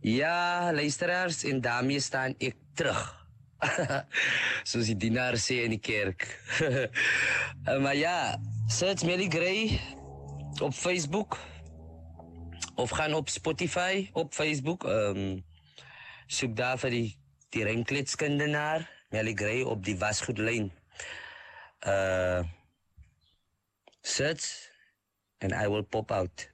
Ja, luisteraars, en daarmee staan ek terug. Soos die dienaar sê in die kerk. Maar ja, search Melly Gray op Facebook. Of gaan op Spotify, op Facebook. Soek daar vir die rimkletskundenaar, Melly Gray op die wasgoedlyn. Search and I will pop out.